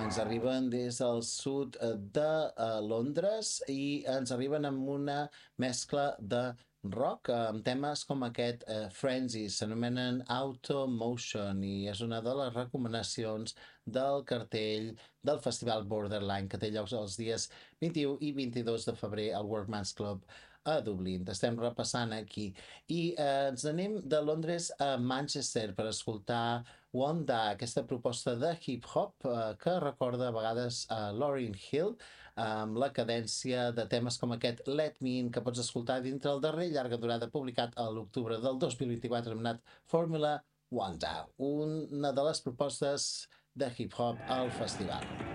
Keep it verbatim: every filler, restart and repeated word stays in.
Ens arriben des del sud eh, de eh, Londres i ens arriben amb una mescla de rock eh, amb temes com aquest eh, Frenzy, s'anomenen Automotion i és una de les recomanacions del cartell del Festival Borderline que té lloc els dies vint-i-u i vint-i-dos de febrer al Workman's Club a Dublín. Estem repassant aquí i eh, ens anem de Londres a Manchester per escoltar Wanda, aquesta proposta de hip-hop eh, que recorda a vegades a Lauryn Hill amb la cadència de temes com aquest Let Me In que pots escoltar dintre el darrer llarga durada publicat a l'octubre del dos mil vint-i-quatre anomenat Formula Wanda, una de les propostes de hip-hop al festival.